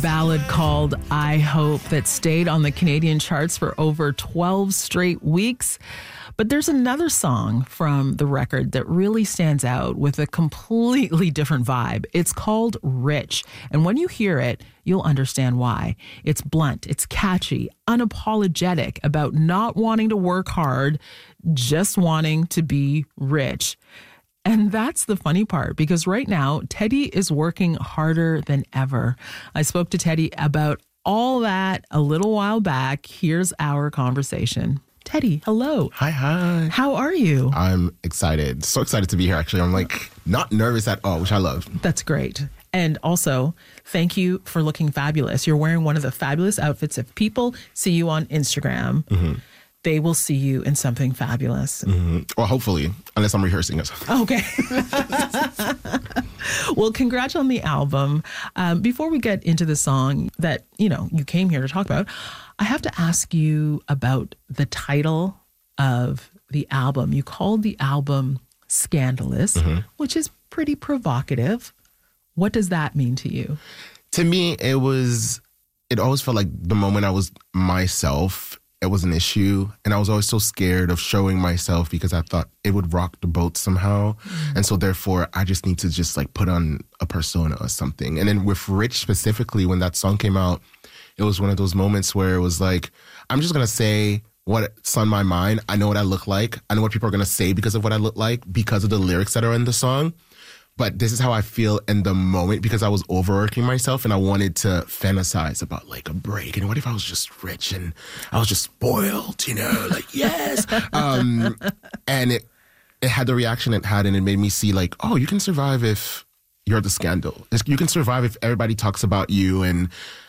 Ballad called I Hope that stayed on the Canadian charts for over 12 straight weeks. But there's another song from the record that really stands out with a completely different vibe. It's called Rich. And when you hear it, you'll understand why. It's blunt, it's catchy, unapologetic about not wanting to work hard, just wanting to be rich. And that's the funny part, because right now, Teddy is working harder than ever. I spoke to Teddy about all that a little while back. Here's our conversation. Teddy, hello. Hi. How are you? I'm excited. So excited to be here, actually. I'm not nervous at all, which I love. That's great. And also, thank you for looking fabulous. You're wearing one of the fabulous outfits. If people see you on Instagram, they will see you in something fabulous. Well, hopefully, unless I'm rehearsing it. Okay. Well, congrats on the album. Before we get into the song that, you came here to talk about, I have to ask you about the title of the album. You called the album Scandalous, which is pretty provocative. What does that mean to you? To me, it always felt like the moment I was myself, it was an issue. And I was always so scared of showing myself because I thought it would rock the boat somehow. And so therefore, I just need to just put on a persona or something. And then with Rich specifically, when that song came out, it was one of those moments where it was like, I'm just going to say what's on my mind. I know what I look like. I know what people are going to say because of what I look like, because of the lyrics that are in the song. But this is how I feel in the moment because I was overworking myself and I wanted to fantasize about a break. And what if I was just rich and I was just spoiled, yes. And it had the reaction it had, and it made me see oh, you can survive if you're the scandal. You can survive if everybody talks about you and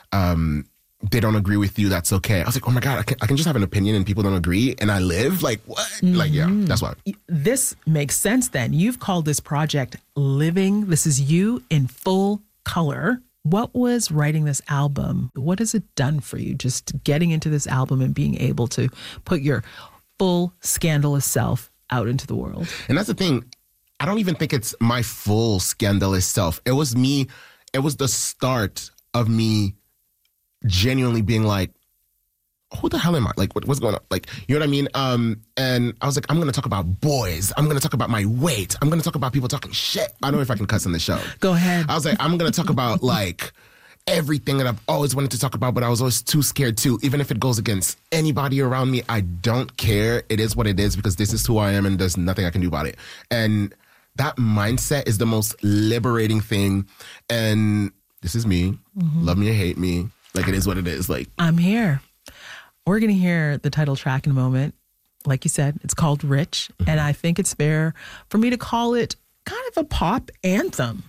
they don't agree with you. That's okay. I was like, oh my God, I can just have an opinion and people don't agree and I live? What? Yeah, that's why. This makes sense then. You've called this project Living. This is you in full color. What was writing this album? What has it done for you? Just getting into this album and being able to put your full scandalous self out into the world. And that's the thing. I don't even think it's my full scandalous self. It was me. It was the start of me genuinely being who the hell am I? What's going on? You know what I mean? And I was like, I'm going to talk about boys. I'm going to talk about my weight. I'm going to talk about people talking shit. I don't know if I can cuss on the show. Go ahead. I was like, I'm going to talk about everything that I've always wanted to talk about, but I was always too scared to. Even if it goes against anybody around me, I don't care. It is what it is because this is who I am and there's nothing I can do about it. And that mindset is the most liberating thing. And this is me. Love me or hate me. It is what it is. I'm here. We're going to hear the title track in a moment. Like you said, it's called Rich. And I think it's fair for me to call it kind of a pop anthem.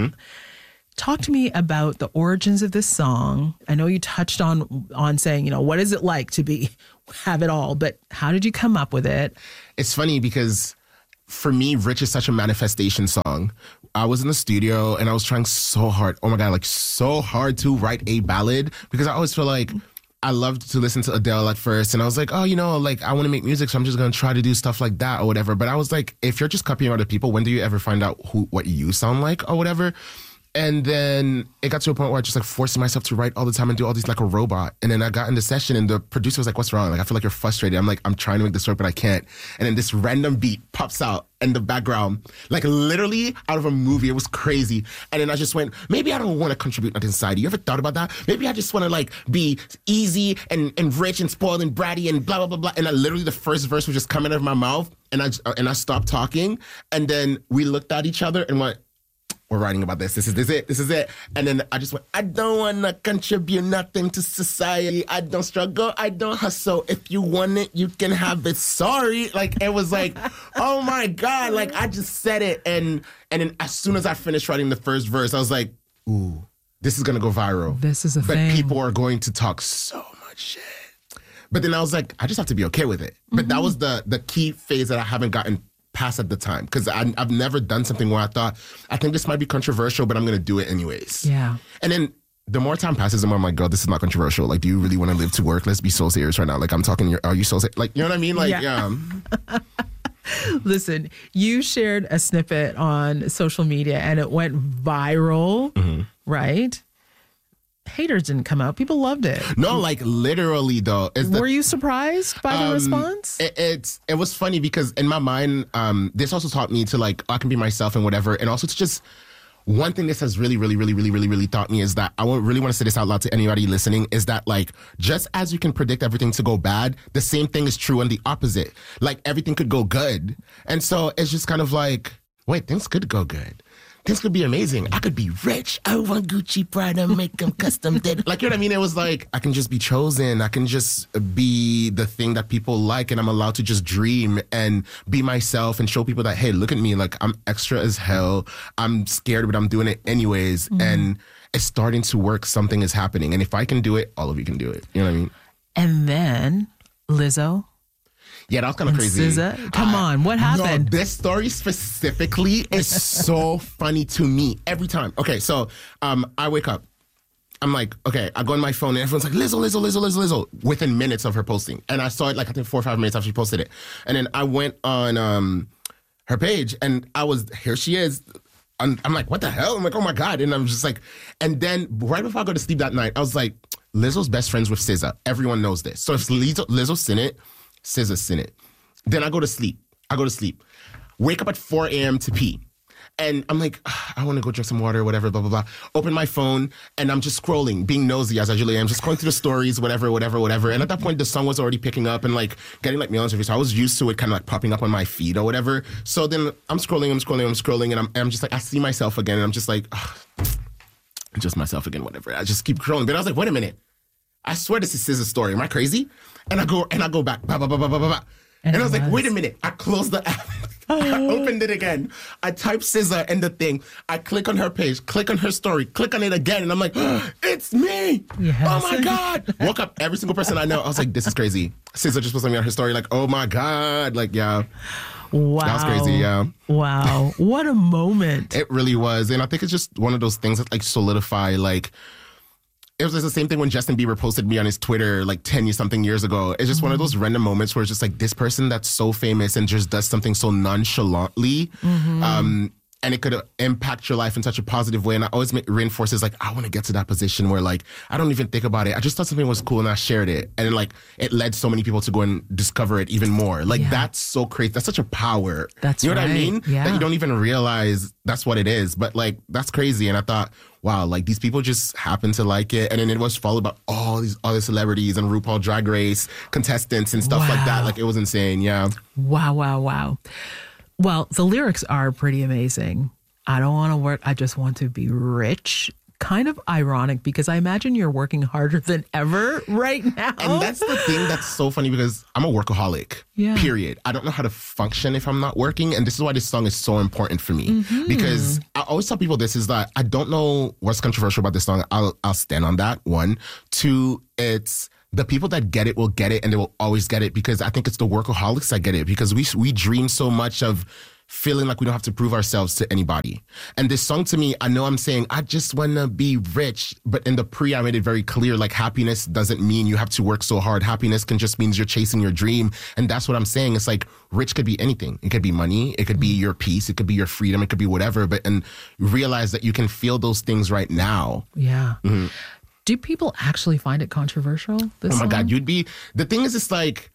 Talk to me about the origins of this song. I know you touched on saying, what is it like to have it all? But how did you come up with it? It's funny because for me, Rich is such a manifestation song. I was in the studio and I was trying so hard. Oh my God, so hard to write a ballad because I always feel I loved to listen to Adele at first. And I was like, oh, I want to make music. So I'm just going to try to do stuff like that or whatever. But I was like, if you're just copying other people, when do you ever find out what you sound like or whatever? And then it got to a point where I just forcing myself to write all the time and do all these like a robot. And then I got in the session and the producer was like, what's wrong? I feel like you're frustrated. I'm like, I'm trying to make this work, but I can't. And then this random beat pops out in the background, literally out of a movie. It was crazy. And then I just went, maybe I don't want to contribute nothing to society. You ever thought about that? Maybe I just want to be easy and rich and spoiled and bratty and blah, blah, blah, blah. And literally the first verse was just coming out of my mouth and I stopped talking. And then we looked at each other and went, we're writing about this. This is it. And then I just went, I don't want to contribute nothing to society. I don't struggle. I don't hustle. If you want it, you can have it. Sorry. It was oh my God. I just said it. And then as soon as I finished writing the first verse, I was like, ooh, this is going to go viral. This is a thing. But people are going to talk so much shit. But then I was like, I just have to be okay with it. But that was the key phase that I haven't gotten past at the time because I've never done something where I thought, I think this might be controversial, but I'm going to do it anyways. Yeah. And then the more time passes, the more I'm like, girl, this is not controversial. Do you really want to live to work? Let's be so serious right now. I'm talking, are you so serious? You know what I mean? Yeah. Listen, you shared a snippet on social media and it went viral, right? haters didn't come out. People loved it. No, like literally though. Were you surprised by the response? It was funny because in my mind, this also taught me to like, I can be myself and whatever. And also to just, one thing this has really taught me is that I really want to say this out loud to anybody listening is that like, just as you can predict everything to go bad, the same thing is true on the opposite. Like everything could go good. And so it's just kind of like, wait, things could go good. Things could be amazing. I could be rich. I want Gucci Prada, make them custom. Like, you know what I mean? It was like, I can just be chosen. I can just be the thing that people like, and I'm allowed to just dream and be myself and show people that, hey, look at me. Like, I'm extra as hell. I'm scared, but I'm doing it anyways. And it's starting to work. Something is happening. And if I can do it, all of you can do it. You know what I mean? And then Lizzo. Yeah, that was kind of crazy. SZA? Come on, what happened? No, this story specifically is so funny to me every time. Okay, so I wake up. I'm like, okay, I go on my phone and everyone's like, Lizzo, within minutes of her posting. And I saw it like, I think 4 or 5 minutes after she posted it. And then I went on her page and here she is. I'm like, what the hell? I'm like, oh my God. And I'm just like, and then right before I go to sleep that night, I was like, Lizzo's best friends with SZA. Everyone knows this. So if Lizzo's seen it, SZA's seen it. Then I go to sleep. Wake up at 4 a.m. to pee. And I'm like, I want to go drink some water, whatever, blah, blah, blah. Open my phone, and I'm just scrolling, being nosy as I usually am, just scrolling through the stories, whatever. And at that point, the song was already picking up and like getting like millions of views. So I was used to it kind of like popping up on my feed or whatever. So then I'm scrolling, and I'm just like, I see myself again, and I'm just like, just myself again, whatever. I just keep scrolling. But I was like, wait a minute. I swear this is SZA's story. Am I crazy? And I go back, blah, blah, blah, blah, blah, blah. And I was like, wait a minute. I closed the app. I opened it again. I type SZA in the thing. I click on her page, click on her story, click on it again. And I'm like, it's me. Yes. Oh my God. Woke up every single person I know. I was like, this is crazy. SZA just posted me on her story. Like, oh my God. Like, yeah. Wow. That was crazy, yeah. Wow. What a moment. It really was. And I think it's just one of those things that like solidify, like, it was the same thing when Justin Bieber posted me on his Twitter like 10-something years ago. It's just one of those random moments where it's just like this person that's so famous and just does something so nonchalantly. And it could impact your life in such a positive way. And I always reinforces like, I want to get to that position where like, I don't even think about it. I just thought something was cool and I shared it. And then like, it led so many people to go and discover it even more. Like that's so crazy. That's such a power. That's you know right. what I mean? Yeah. That you don't even realize that's what it is. But like, that's crazy. And I thought, wow, like these people just happen to like it. And then it was followed by all these other celebrities and RuPaul Drag Race contestants and stuff like that. Like it was insane. Yeah. Wow. Well, the lyrics are pretty amazing. I don't want to work. I just want to be rich. Kind of ironic because I imagine you're working harder than ever right now. And that's the thing that's so funny because I'm a workaholic, period. I don't know how to function if I'm not working. And this is why this song is so important for me. Because I always tell people this is that I don't know what's controversial about this song. I'll stand on that, 1. 2, it's the people that get it will get it and they will always get it because I think it's the workaholics that get it because we dream so much of feeling like we don't have to prove ourselves to anybody. And this song to me, I know I'm saying, I just want to be rich. But in the I made it very clear, like happiness doesn't mean you have to work so hard. Happiness can just mean you're chasing your dream. And that's what I'm saying. It's like rich could be anything. It could be money. It could be your peace. It could be your freedom. It could be whatever. And realize that you can feel those things right now. Yeah. Do people actually find it controversial? Oh my God, the thing is, it's like,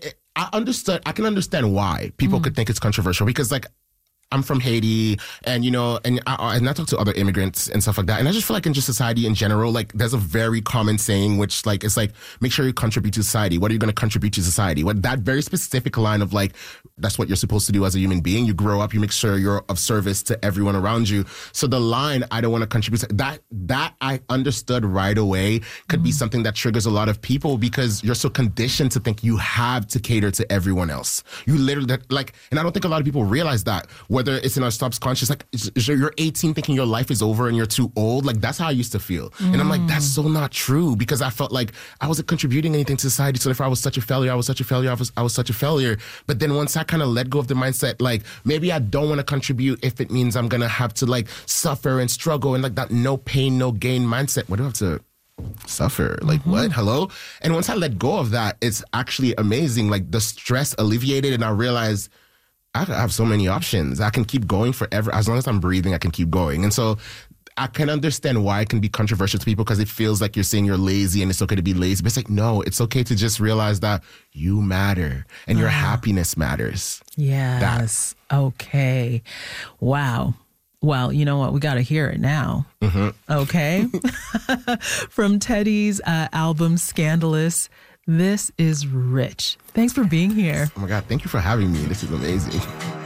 I can understand why people could think it's controversial because like, I'm from Haiti and, you know, and I talk to other immigrants and stuff like that. And I just feel like in just society in general, like there's a very common saying, which like, it's like, make sure you contribute to society. What are you going to contribute to society? What that very specific line of like, that's what you're supposed to do as a human being. You grow up, you make sure you're of service to everyone around you. So the line, I don't want to contribute, that I understood right away could be something that triggers a lot of people because you're so conditioned to think you have to cater to everyone else. You literally like, and I don't think a lot of people realize that. Whether it's in our subconscious, like you're 18 thinking your life is over and you're too old. Like that's how I used to feel. And I'm like, that's so not true because I felt like I wasn't contributing anything to society. So if I was such a failure, I was such a failure. But then once I kind of let go of the mindset, like maybe I don't want to contribute if it means I'm going to have to like suffer and struggle and like that no pain, no gain mindset. What do I have to suffer? Like what? Hello? And once I let go of that, it's actually amazing. Like the stress alleviated and I realized I have so many options. I can keep going forever. As long as I'm breathing, I can keep going. And so I can understand why it can be controversial to people because it feels like you're saying you're lazy and it's okay to be lazy. But it's like, no, it's okay to just realize that you matter and your happiness matters. Yes. Okay. Wow. Well, you know what? We got to hear it now. Okay. From Teddy's album, Scandalous, this is Rich. Thanks for being here. Oh my God, thank you for having me. This is amazing.